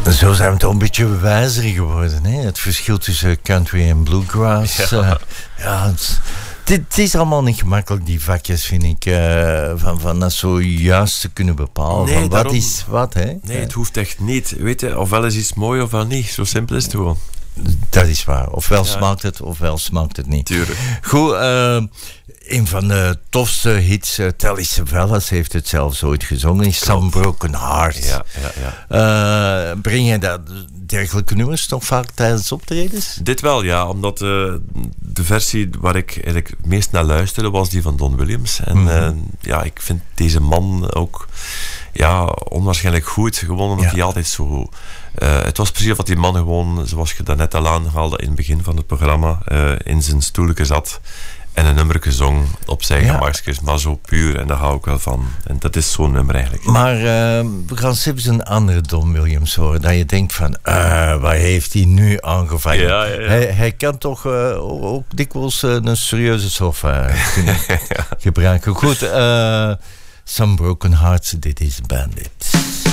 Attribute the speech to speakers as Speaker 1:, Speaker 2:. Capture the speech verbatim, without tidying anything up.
Speaker 1: Zo zijn we toch een beetje wijzer geworden. Hè? Het verschil tussen country en bluegrass. Ja, uh, ja het, dit, het is allemaal niet gemakkelijk, die vakjes, vind ik. Uh, van, van dat zo juist te kunnen bepalen.
Speaker 2: Nee,
Speaker 1: van wat
Speaker 2: daarom,
Speaker 1: is wat, hè?
Speaker 2: Nee, het hoeft echt niet. Weet je, ofwel is iets mooi ofwel niet. Zo simpel is het gewoon.
Speaker 1: Dat is waar. Ofwel
Speaker 2: ja.
Speaker 1: smaakt het, ofwel smaakt het niet.
Speaker 2: Tuurlijk.
Speaker 1: Goed, uh, een van de tofste hits, uh, Telly Savalas heeft het zelfs ooit gezongen, is Some Broken Heart.
Speaker 2: Ja, ja, ja.
Speaker 1: Uh, breng je dat, dergelijke nummers nog vaak tijdens optredens?
Speaker 2: Dit wel, ja. Omdat uh, de versie waar ik eigenlijk het meest naar luisterde was die van Don Williams. En mm-hmm. uh, ja, ik vind deze man ook ja, onwaarschijnlijk goed. Gewoon omdat ja. hij altijd zo... Uh, het was precies of die man gewoon, zoals je daarnet al aanhaalde in het begin van het programma, uh, in zijn stoeltje zat en een nummer gezong op zijn ja. gemakjes, maar zo puur, en daar hou ik wel van. En dat is zo'n nummer eigenlijk.
Speaker 1: Maar uh, we gaan zelfs een andere Don Williams horen, dat je denkt van, uh, wat heeft hij nu aangevangen?
Speaker 2: Ja, ja, ja.
Speaker 1: Hij, hij kan toch uh, ook dikwijls uh, een serieuze sofa kunnen ja. gebruiken. Goed, uh, Some Broken Hearts, dit is Bandit.